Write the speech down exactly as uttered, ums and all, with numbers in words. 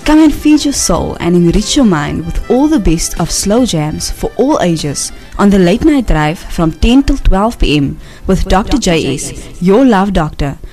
Come and feed your soul and enrich your mind with all the best of slow jams for all ages on the Late Night Drive from ten till twelve p m with Doctor J S, your love doctor,